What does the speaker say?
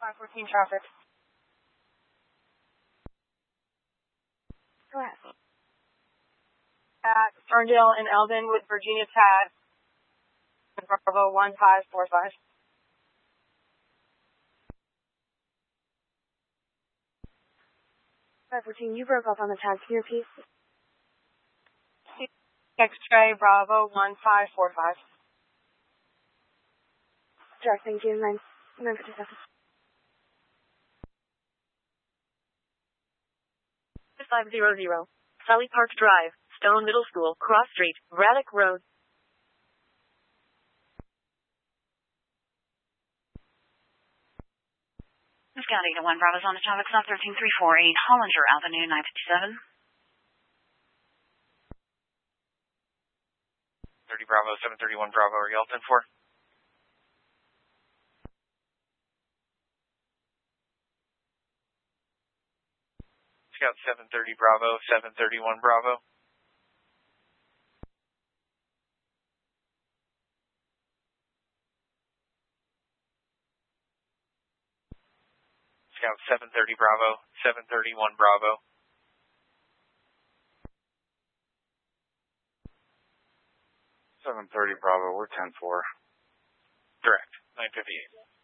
514 traffic. Go ahead. At Ferndale and Eldon with Virginia Tech. Bravo 1545. 514, you broke off on the tag. Can you repeat? X-ray Bravo 1545. Direct, thank you. 957. 500. Sally Park Drive, Stone Middle School, Cross Street, Braddock Road. Scout 801 Bravo's on atomic stop 13348 Hollinger Avenue 957. 30 Bravo, 731 Bravo, are you all 10-4? Scout 730 Bravo, 731 Bravo. Scout 730 Bravo, 731 Bravo. 730 Bravo, we're 10-4. Direct, 958.